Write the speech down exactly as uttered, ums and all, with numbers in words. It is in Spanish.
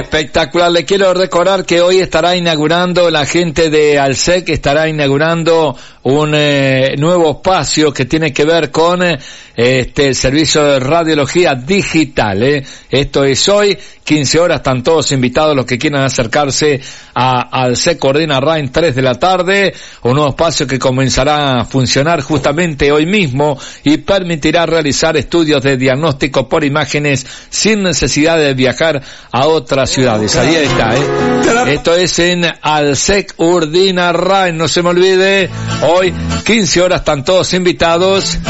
Espectacular. Le quiero recordar que hoy estará inaugurando la gente de ALSEC, estará inaugurando un eh, nuevo espacio que tiene que ver con eh, este servicio de radiología digital. Eh. Esto es hoy, quince horas, están todos invitados los que quieran acercarse a ALSEC Coordina Rain, tres de la tarde, un nuevo espacio que comenzará a funcionar justamente hoy mismo y permitirá realizar estudios de diagnóstico por imágenes sin necesidad de viajar a otras ciudades. Ahí está, ¿eh? Esto es en ALSEC Urdina Rain, no se me olvide, hoy quince horas, están todos invitados.